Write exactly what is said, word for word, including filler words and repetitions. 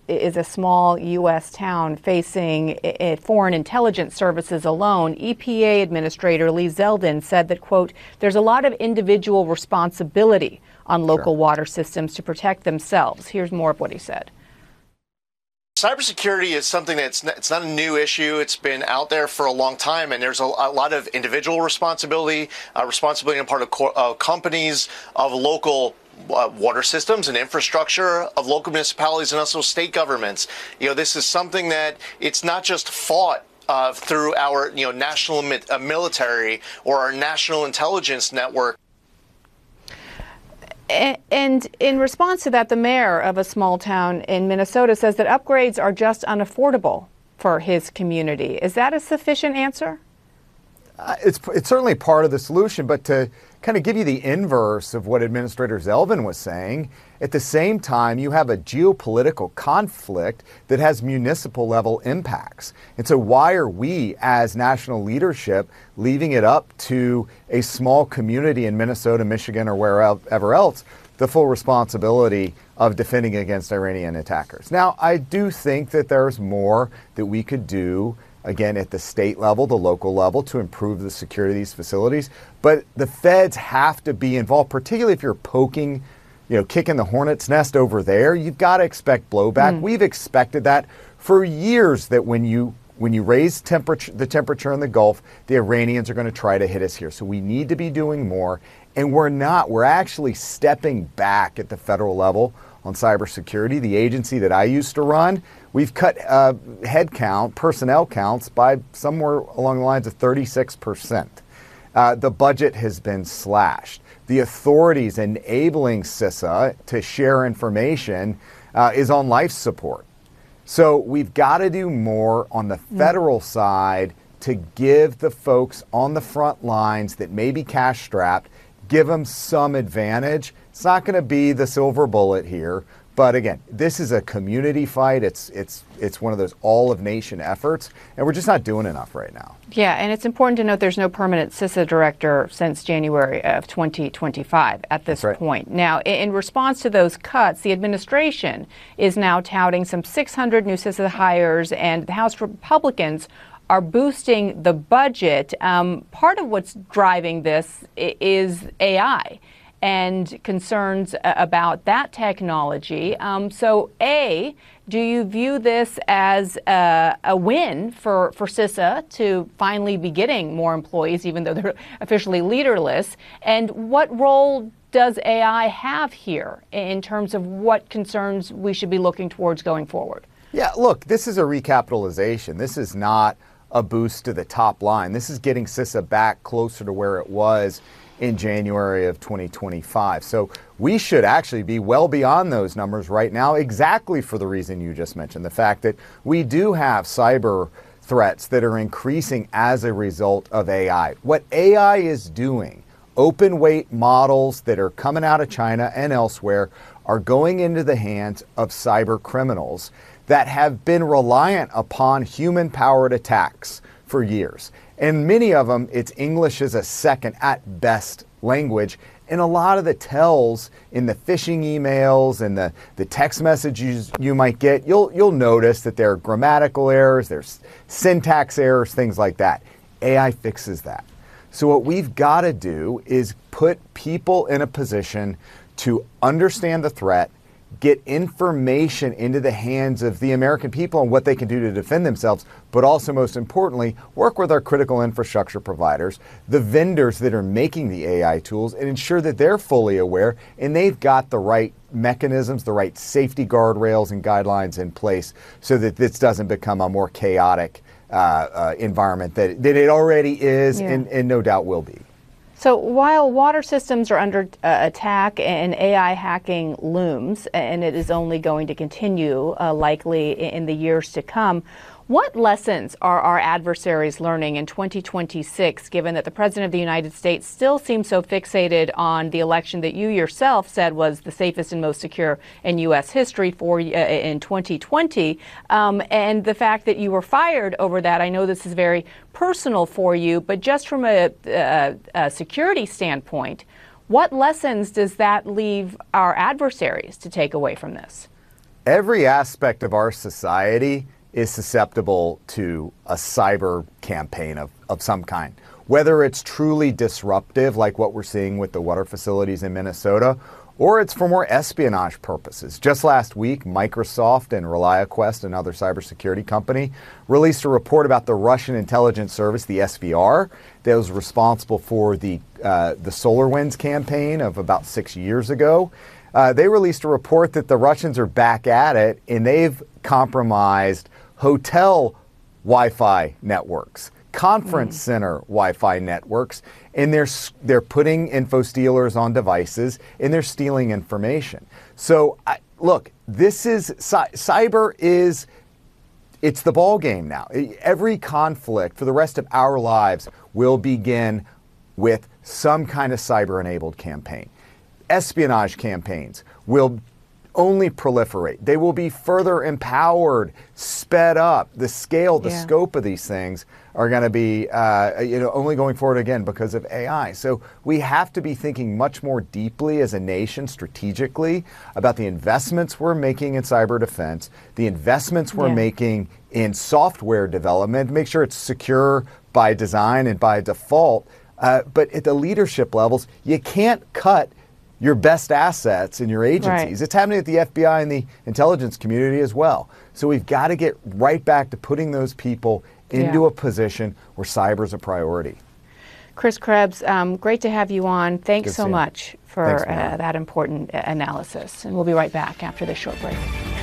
is a small U S town facing uh, foreign intelligence services alone. E P A Administrator Lee Zeldin said that, quote, there's a lot of individual responsibility on local Sure. water systems to protect themselves. Here's more of what he said. Cybersecurity is something that's not, it's not a new issue. It's been out there for a long time, and there's a, a lot of individual responsibility, uh, responsibility on part of co- uh, companies, of local uh, water systems and infrastructure, of local municipalities, and also state governments. You know, this is something that it's not just fought uh, through our, you know, national mi- uh, military or our national intelligence network. And in response to that, the mayor of a small town in Minnesota says that upgrades are just unaffordable for his community. Is that a sufficient answer? Uh, it's, it's certainly part of the solution, but to kind of give you the inverse of what Administrator Zeldin was saying, at the same time, you have a geopolitical conflict that has municipal level impacts. And so why are we as national leadership leaving it up to a small community in Minnesota, Michigan, or wherever else the full responsibility of defending against Iranian attackers? Now, I do think that there's more that we could do, again, at the state level, the local level, to improve the security of these facilities. But the feds have to be involved, particularly if you're poking, you know, kicking the hornet's nest over there. You've got to expect blowback. Mm. We've expected that for years, that when you when you raise temperature, the temperature in the Gulf, the Iranians are going to try to hit us here. So we need to be doing more. And we're not. We're actually stepping back at the federal level on cybersecurity. The agency that I used to run, we've cut uh, head count, personnel counts, by somewhere along the lines of thirty-six percent. Uh, the budget has been slashed. The authorities enabling CISA to share information uh, is on life support. So we've got to do more on the federal side to give the folks on the front lines that may be cash strapped, give them some advantage. It's not going to be the silver bullet here, but again, this is a community fight. It's it's it's one of those all of nation efforts, and we're just not doing enough right now. Yeah, and it's important to note there's no permanent CISA director since January of twenty twenty-five at this right. point. Now, in response to those cuts, the administration is now touting some six hundred new CISA hires, and the House Republicans are boosting the budget. Um, part of what's driving this is A I and concerns about that technology. Um, so, A, do you view this as a, a win for, for CISA to finally be getting more employees, even though they're officially leaderless? And what role does A I have here in terms of what concerns we should be looking towards going forward? Yeah, look, this is a recapitalization. This is not a boost to the top line. This is getting CISA back closer to where it was in January of twenty twenty-five. So we should actually be well beyond those numbers right now, exactly for the reason you just mentioned, the fact that we do have cyber threats that are increasing as a result of A I. What A I is doing, open weight models that are coming out of China and elsewhere, are going into the hands of cyber criminals that have been reliant upon human-powered attacks for years. And many of them, it's English as a second, at best, language. And a lot of the tells in the phishing emails and the, the text messages you might get, you'll, you'll notice that there are grammatical errors, there's syntax errors, things like that. A I fixes that. So what we've got to do is put people in a position to understand the threat, get information into the hands of the American people on what they can do to defend themselves, but also, most importantly, work with our critical infrastructure providers, the vendors that are making the A I tools, and ensure that they're fully aware and they've got the right mechanisms, the right safety guardrails and guidelines in place so that this doesn't become a more chaotic uh, uh, environment that, that it already is, yeah. and, and no doubt will be. So while water systems are under uh, attack and A I hacking looms, and it is only going to continue uh, likely in the years to come, what lessons are our adversaries learning in twenty twenty-six, given that the President of the United States still seems so fixated on the election that you yourself said was the safest and most secure in U S history for uh, in twenty twenty, um, and the fact that you were fired over that? I know this is very personal for you, but just from a, a, a security standpoint, what lessons does that leave our adversaries to take away from this? Every aspect of our society is susceptible to a cyber campaign of, of some kind. Whether it's truly disruptive, like what we're seeing with the water facilities in Minnesota, or it's for more espionage purposes. Just last week, Microsoft and ReliaQuest, another cybersecurity company, released a report about the Russian intelligence service, the S V R, that was responsible for the, uh, the SolarWinds campaign of about six years ago. Uh, they released a report that the Russians are back at it, and they've compromised hotel Wi-Fi networks, conference mm. center Wi-Fi networks, and they're they're putting info stealers on devices, and they're stealing information. So, I, look, this is cy- cyber is it's the ball game now. Every conflict for the rest of our lives will begin with some kind of cyber-enabled campaign. Espionage campaigns will only proliferate. They will be further empowered, sped up. The scale, the yeah. scope of these things are going to be, uh, you know, only going forward again because of A I. So we have to be thinking much more deeply as a nation, strategically, about the investments we're making in cyber defense, the investments we're yeah. making in software development, make sure it's secure by design and by default. Uh, but at the leadership levels, you can't cut your best assets in your agencies. Right. It's happening at the F B I and the intelligence community as well. So we've got to get right back to putting those people into yeah. a position where cyber is a priority. Chris Krebs, um, great to have you on. Thanks Good so much for Thanks, uh, that important analysis. And we'll be right back after this short break.